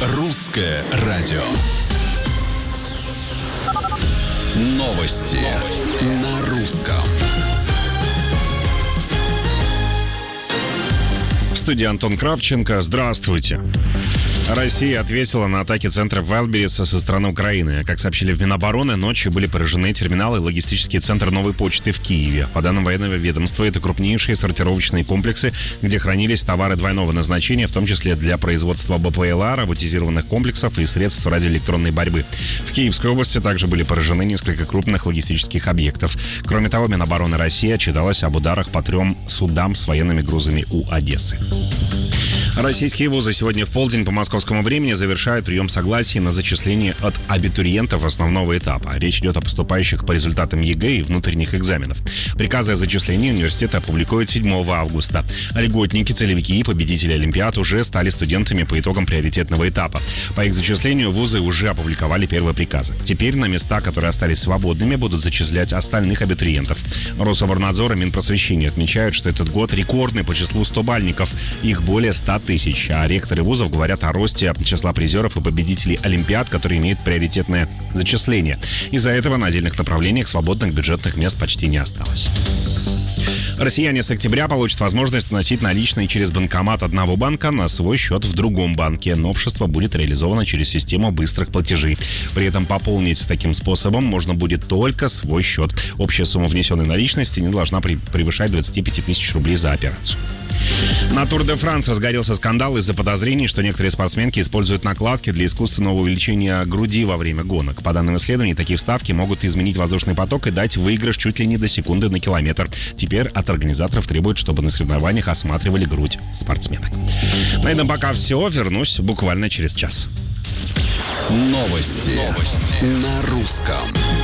Русское радио. Новости на русском. В студии Антон Кравченко. Здравствуйте. Россия ответила на атаки центра Вайлдберриса со стороны Украины. Как сообщили в Минобороны, ночью были поражены терминалы и логистический центр Новой почты в Киеве. По данным военного ведомства, это крупнейшие сортировочные комплексы, где хранились товары двойного назначения, в том числе для производства БПЛА, роботизированных комплексов и средств радиоэлектронной борьбы. В Киевской области также были поражены несколько крупных логистических объектов. Кроме того, Минобороны России отчиталась об ударах по 3 судам с военными грузами у Одессы. Российские вузы сегодня в полдень по московскому времени завершают прием согласий на зачисление от абитуриентов основного этапа. Речь идет о поступающих по результатам ЕГЭ и внутренних экзаменов. Приказы о зачислении университеты опубликуют 7 августа. Льготники, целевики и победители Олимпиад уже стали студентами по итогам приоритетного этапа. По их зачислению вузы уже опубликовали первые приказы. Теперь на места, которые остались свободными, будут зачислять остальных абитуриентов. Рособорнадзор и Минпросвещения отмечают, что этот год рекордный по числу 100-бальников. Их более 100 тысяч. А ректоры вузов говорят о росте числа призеров и победителей Олимпиад, которые имеют приоритетное зачисление. Из-за этого на отдельных направлениях свободных бюджетных мест почти не осталось. Россияне с октября получат возможность вносить наличные через банкомат одного банка на свой счет в другом банке. Новшество будет реализовано через систему быстрых платежей. При этом пополнить таким способом можно будет только свой счет. Общая сумма внесенной наличности не должна превышать 25 тысяч рублей за операцию. На Тур де Франс разгорелся скандал из-за подозрений, что некоторые спортсменки используют накладки для искусственного увеличения груди во время гонок. По данным исследований, такие вставки могут изменить воздушный поток и дать выигрыш чуть ли не до секунды на километр. Теперь от организаторов требуют, чтобы на соревнованиях осматривали грудь спортсменок. На этом пока все. Вернусь буквально через час. Новости на русском.